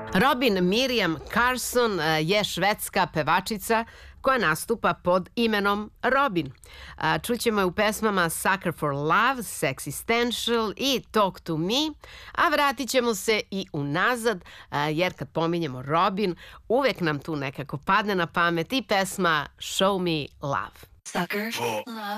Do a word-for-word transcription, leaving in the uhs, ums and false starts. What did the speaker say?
Robin Miriam Carson je švedska pevačica koja nastupa pod imenom Robin. Čućemo je u pesmama Sucker for Love, Sexistential i Talk to Me, a vratit ćemo se i unazad, jer kad pominjemo Robin, uvek nam tu nekako padne na pamet i pesma Show Me Love. Sucker for Love.